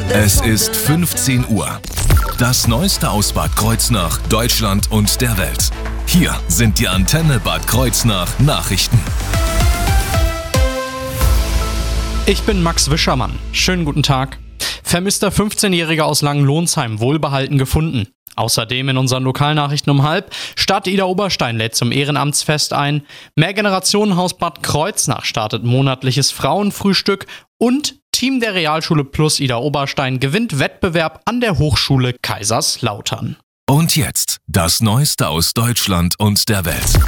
Es ist 15 Uhr. Das Neueste aus Bad Kreuznach, Deutschland und der Welt. Hier sind die Antenne Bad Kreuznach Nachrichten. Ich bin Max Wischermann. Schönen guten Tag. Vermisster 15-Jähriger aus Langenlohnsheim wohlbehalten gefunden. Außerdem in unseren Lokalnachrichten um 12:30. Stadt Ida Oberstein lädt zum Ehrenamtsfest ein. Mehrgenerationenhaus Bad Kreuznach startet monatliches Frauenfrühstück. Und Team der Realschule Plus Ida Oberstein gewinnt Wettbewerb an der Hochschule Kaiserslautern. Und jetzt das Neueste aus Deutschland und der Welt.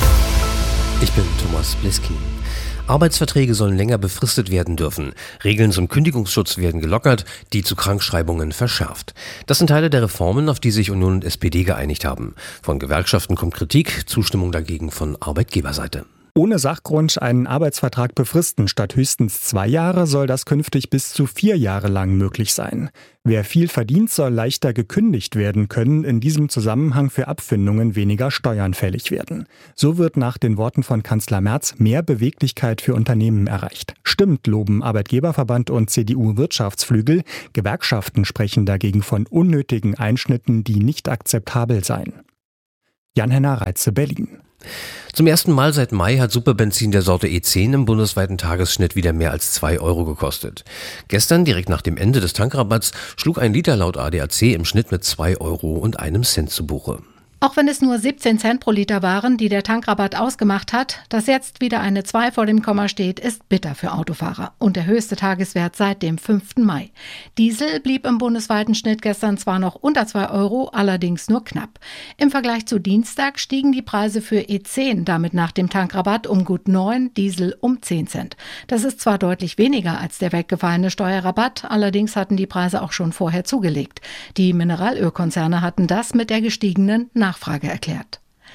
Ich bin Thomas Bliski. Arbeitsverträge sollen länger befristet werden dürfen. Regeln zum Kündigungsschutz werden gelockert, die zu Krankschreibungen verschärft. Das sind Teile der Reformen, auf die sich Union und SPD geeinigt haben. Von Gewerkschaften kommt Kritik, Zustimmung dagegen von Arbeitgeberseite. Ohne Sachgrund einen Arbeitsvertrag befristen statt höchstens 2 Jahre soll das künftig bis zu 4 Jahre lang möglich sein. Wer viel verdient, soll leichter gekündigt werden können, in diesem Zusammenhang für Abfindungen weniger Steuern fällig werden. So wird nach den Worten von Kanzler Merz mehr Beweglichkeit für Unternehmen erreicht. Stimmt, loben Arbeitgeberverband und CDU-Wirtschaftsflügel. Gewerkschaften sprechen dagegen von unnötigen Einschnitten, die nicht akzeptabel seien. Jan-Henner Reitze, Berlin. Zum ersten Mal seit Mai hat Superbenzin der Sorte E10 im bundesweiten Tagesschnitt wieder mehr als 2 Euro gekostet. Gestern, direkt nach dem Ende des Tankrabatts, schlug ein Liter laut ADAC im Schnitt mit 2 Euro und einem Cent zu Buche. Auch wenn es nur 17 Cent pro Liter waren, die der Tankrabatt ausgemacht hat, dass jetzt wieder eine 2 vor dem Komma steht, ist bitter für Autofahrer und der höchste Tageswert seit dem 5. Mai. Diesel blieb im bundesweiten Schnitt gestern zwar noch unter 2 Euro, allerdings nur knapp. Im Vergleich zu Dienstag stiegen die Preise für E10 damit nach dem Tankrabatt um gut 9, Diesel um 10 Cent. Das ist zwar deutlich weniger als der weggefallene Steuerrabatt, allerdings hatten die Preise auch schon vorher zugelegt. Die Mineralölkonzerne hatten das mit der gestiegenen Nachfrage erklärt.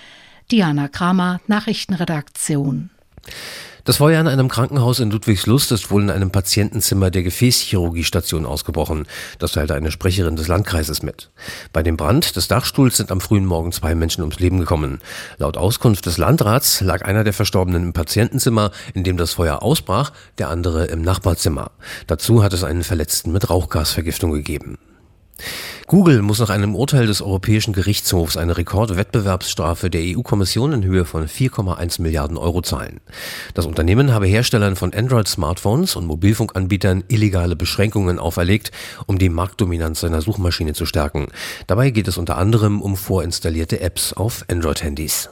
Diana Kramer, Nachrichtenredaktion. Das Feuer in einem Krankenhaus in Ludwigslust ist wohl in einem Patientenzimmer der Gefäßchirurgiestation ausgebrochen. Das teilte eine Sprecherin des Landkreises mit. Bei dem Brand des Dachstuhls sind am frühen Morgen 2 Menschen ums Leben gekommen. Laut Auskunft des Landrats lag einer der Verstorbenen im Patientenzimmer, in dem das Feuer ausbrach, der andere im Nachbarzimmer. Dazu hat es einen Verletzten mit Rauchgasvergiftung gegeben. Google muss nach einem Urteil des Europäischen Gerichtshofs eine Rekordwettbewerbsstrafe der EU-Kommission in Höhe von 4,1 Milliarden Euro zahlen. Das Unternehmen habe Herstellern von Android-Smartphones und Mobilfunkanbietern illegale Beschränkungen auferlegt, um die Marktdominanz seiner Suchmaschine zu stärken. Dabei geht es unter anderem um vorinstallierte Apps auf Android-Handys.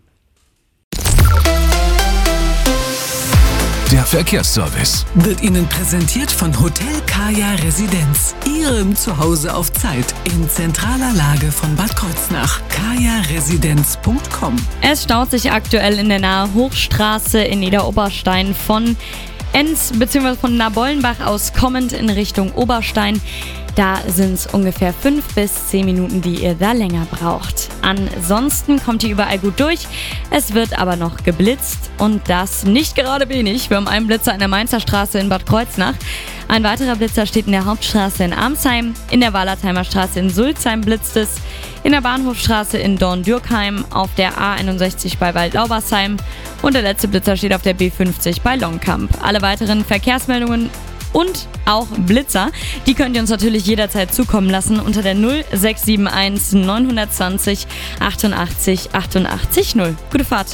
Der Verkehrsservice wird Ihnen präsentiert von Hotel Kaya Residenz. Ihrem Zuhause auf Zeit in zentraler Lage von Bad Kreuznach. kajaresidenz.com. Es staut sich aktuell in der nahe Hochstraße in Ida Oberstein von Enns bzw. von Nabollenbach aus kommend in Richtung Oberstein. Da sind es ungefähr 5 bis 10 Minuten, die ihr da länger braucht. Ansonsten kommt ihr überall gut durch. Es wird aber noch geblitzt und das nicht gerade wenig. Wir haben einen Blitzer in der Mainzer Straße in Bad Kreuznach. Ein weiterer Blitzer steht in der Hauptstraße in Armsheim. In der Wallertheimer Straße in Sulzheim blitzt es. In der Bahnhofstraße in Dorn-Dürkheim, auf der A61 bei Waldlaubersheim. Und der letzte Blitzer steht auf der B50 bei Longkamp. Alle weiteren Verkehrsmeldungen und auch Blitzer, die könnt ihr uns natürlich jederzeit zukommen lassen unter der 0671 920 88 88 0. Gute Fahrt.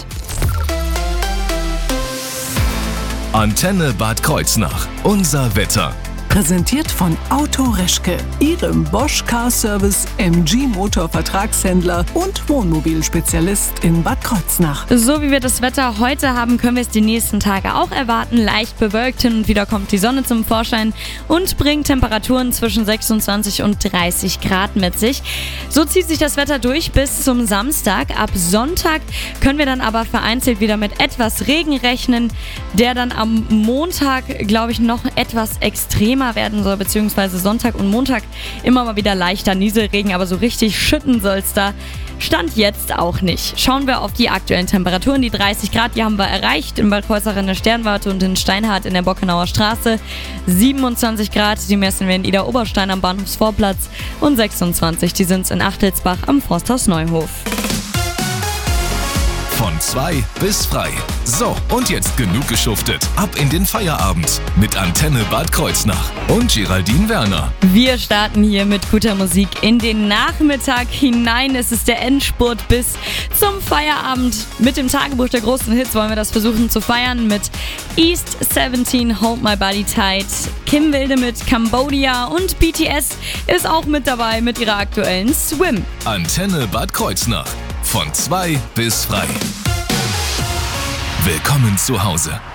Antenne Bad Kreuznach. Unser Wetter. Präsentiert von Auto Reschke, Ihrem Bosch Car Service MG Motor Vertragshändler und Wohnmobilspezialist in Bad Kreuznach. So wie wir das Wetter heute haben, können wir es die nächsten Tage auch erwarten. Leicht bewölkt, hin und wieder kommt die Sonne zum Vorschein und bringt Temperaturen zwischen 26 und 30 Grad mit sich. So zieht sich das Wetter durch bis zum Samstag. Ab Sonntag können wir dann aber vereinzelt wieder mit etwas Regen rechnen, der dann am Montag, glaube ich, noch etwas extremer werden soll, beziehungsweise Sonntag und Montag immer mal wieder leichter Nieselregen, aber so richtig schütten soll es da Stand jetzt auch nicht. Schauen wir auf die aktuellen Temperaturen. Die 30 Grad, die haben wir erreicht in Bad Kreuznach in der Sternwarte und in Steinhardt in der Bockenauer Straße. 27 Grad, die messen wir in Ida Oberstein am Bahnhofsvorplatz und 26, die sind es in Achtelsbach am Forsthaus Neuhof. Von 2 bis frei. So, und jetzt genug geschuftet. Ab in den Feierabend mit Antenne Bad Kreuznach und Geraldine Werner. Wir starten hier mit guter Musik in den Nachmittag hinein. Es ist der Endspurt bis zum Feierabend. Mit dem Tagebuch der großen Hits wollen wir das versuchen zu feiern mit East 17, Hold My Body Tight, Kim Wilde mit Cambodia und BTS ist auch mit dabei mit ihrer aktuellen Swim. Antenne Bad Kreuznach. Von 2 bis frei. Willkommen zu Hause.